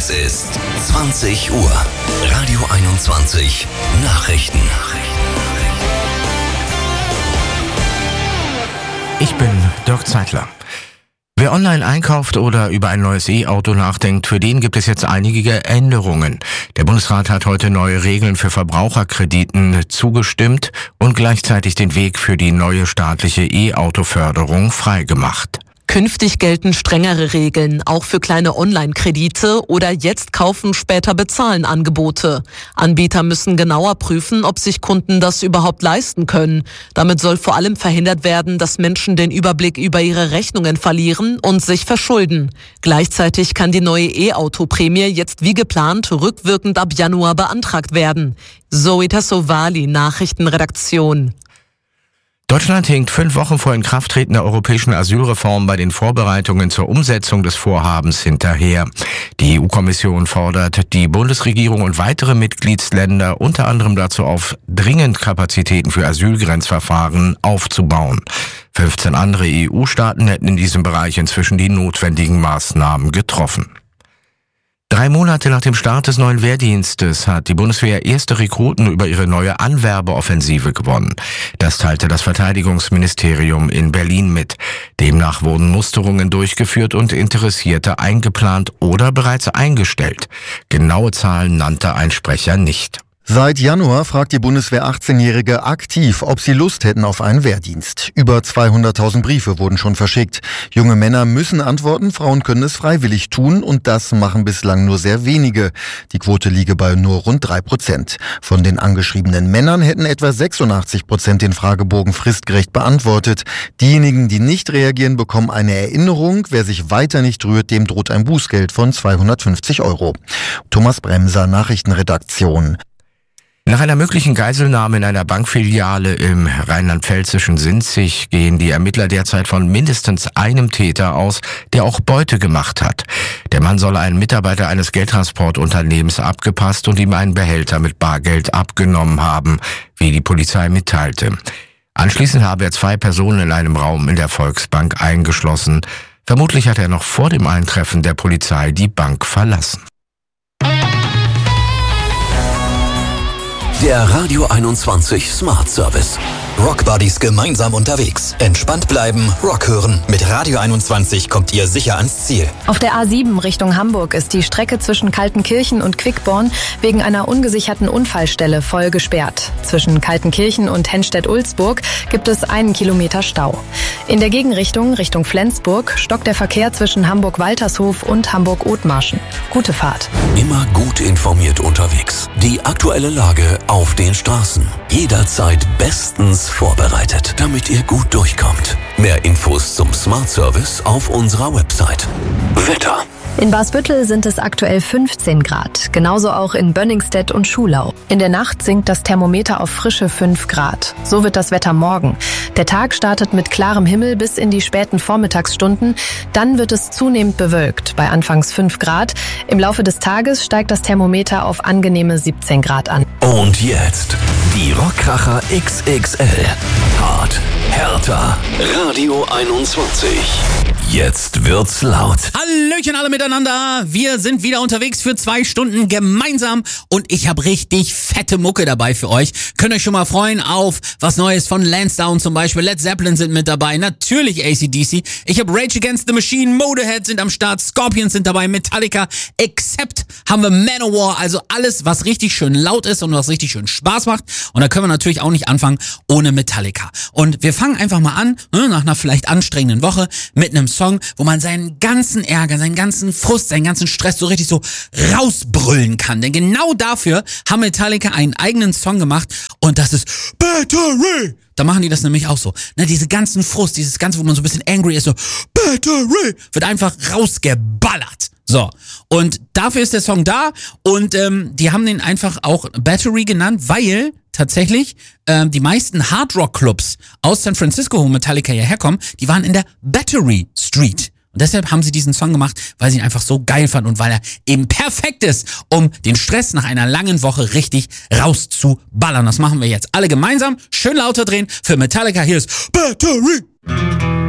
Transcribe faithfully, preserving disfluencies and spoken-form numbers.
Es ist zwanzig Uhr. Radio einundzwanzig Nachrichten. Ich bin Dirk Zeitler. Wer online einkauft oder über ein neues E-Auto nachdenkt, für den gibt es jetzt einige Änderungen. Der Bundesrat hat heute neue Regeln für Verbraucherkrediten zugestimmt und gleichzeitig den Weg für die neue staatliche E-Auto-Förderung freigemacht. Künftig gelten strengere Regeln, auch für kleine Online-Kredite oder jetzt kaufen, später bezahlen Angebote. Anbieter müssen genauer prüfen, ob sich Kunden das überhaupt leisten können. Damit soll vor allem verhindert werden, dass Menschen den Überblick über ihre Rechnungen verlieren und sich verschulden. Gleichzeitig kann die neue E-Auto-Prämie jetzt wie geplant rückwirkend ab Januar beantragt werden. Zoe Tassovali, Nachrichtenredaktion. Deutschland hinkt fünf Wochen vor Inkrafttreten der europäischen Asylreform bei den Vorbereitungen zur Umsetzung des Vorhabens hinterher. Die E U-Kommission fordert die Bundesregierung und weitere Mitgliedsländer unter anderem dazu auf, dringend Kapazitäten für Asylgrenzverfahren aufzubauen. fünfzehn andere E U-Staaten hätten in diesem Bereich inzwischen die notwendigen Maßnahmen getroffen. Drei Monate nach dem Start des neuen Wehrdienstes hat die Bundeswehr erste Rekruten über ihre neue Anwerbeoffensive gewonnen. Das teilte das Verteidigungsministerium in Berlin mit. Demnach wurden Musterungen durchgeführt und Interessierte eingeplant oder bereits eingestellt. Genaue Zahlen nannte ein Sprecher nicht. Seit Januar fragt die Bundeswehr achtzehnjährige aktiv, ob sie Lust hätten auf einen Wehrdienst. Über zweihunderttausend Briefe wurden schon verschickt. Junge Männer müssen antworten, Frauen können es freiwillig tun und das machen bislang nur sehr wenige. Die Quote liege bei nur rund drei Prozent. Von den angeschriebenen Männern hätten etwa sechsundachtzig Prozent den Fragebogen fristgerecht beantwortet. Diejenigen, die nicht reagieren, bekommen eine Erinnerung. Wer sich weiter nicht rührt, dem droht ein Bußgeld von zweihundertfünfzig Euro. Thomas Bremser, Nachrichtenredaktion. Nach einer möglichen Geiselnahme in einer Bankfiliale im rheinland-pfälzischen Sinzig gehen die Ermittler derzeit von mindestens einem Täter aus, der auch Beute gemacht hat. Der Mann soll einen Mitarbeiter eines Geldtransportunternehmens abgepasst und ihm einen Behälter mit Bargeld abgenommen haben, wie die Polizei mitteilte. Anschließend habe er zwei Personen in einem Raum in der Volksbank eingeschlossen. Vermutlich hat er noch vor dem Eintreffen der Polizei die Bank verlassen. Der Radio einundzwanzig Smart Service. Rock Buddies gemeinsam unterwegs. Entspannt bleiben, Rock hören. Mit Radio einundzwanzig kommt ihr sicher ans Ziel. Auf der A sieben Richtung Hamburg ist die Strecke zwischen Kaltenkirchen und Quickborn wegen einer ungesicherten Unfallstelle voll gesperrt. Zwischen Kaltenkirchen und Henstedt-Ulzburg gibt es einen Kilometer Stau. In der Gegenrichtung, Richtung Flensburg, stockt der Verkehr zwischen Hamburg-Waltershof und Hamburg-Othmarschen. Gute Fahrt. Immer gut informiert unterwegs. Die aktuelle Lage auf den Straßen. Jederzeit bestens vorbereitet, damit ihr gut durchkommt. Mehr Infos zum Smart Service auf unserer Website. Wetter. In Barsbüttel sind es aktuell fünfzehn Grad, genauso auch in Bönningstedt und Schulau. In der Nacht sinkt das Thermometer auf frische fünf Grad. So wird das Wetter morgen. Der Tag startet mit klarem Himmel bis in die späten Vormittagsstunden. Dann wird es zunehmend bewölkt, bei anfangs fünf Grad. Im Laufe des Tages steigt das Thermometer auf angenehme siebzehn Grad an. Und jetzt die Rockkracher X X L. Hart, härter. Radio einundzwanzig. Jetzt wird's laut. Hallöchen alle miteinander. Wir sind wieder unterwegs für zwei Stunden gemeinsam und ich habe richtig fette Mucke dabei für euch. Könnt euch schon mal freuen auf was Neues von Lansdowne zum Beispiel. Led Zeppelin sind mit dabei, natürlich A C D C. Ich habe Rage Against the Machine, Motorhead sind am Start, Scorpions sind dabei, Metallica, Accept haben wir Manowar. Also alles, was richtig schön laut ist und was richtig schön Spaß macht. Und da können wir natürlich auch nicht anfangen ohne Metallica. Und wir fangen einfach mal an, ne, nach einer vielleicht anstrengenden Woche mit einem Song, wo man seinen ganzen Ärger, seinen ganzen Frust, seinen ganzen Stress so richtig so rausbrüllen kann. Denn genau dafür haben Metallica einen eigenen Song gemacht und das ist Battery. Da machen die das nämlich auch so. Ne, diese ganzen Frust, dieses ganze, wo man so ein bisschen angry ist, so Battery, wird einfach rausgeballert. So, und dafür ist der Song da und ähm, die haben den einfach auch Battery genannt, weil tatsächlich ähm, die meisten Hardrock-Clubs aus San Francisco, wo Metallica ja herkommen, die waren in der Battery Street. Und deshalb haben sie diesen Song gemacht, weil sie ihn einfach so geil fanden und weil er eben perfekt ist, um den Stress nach einer langen Woche richtig rauszuballern. Das machen wir jetzt alle gemeinsam. Schön lauter drehen für Metallica. Hier ist Battery.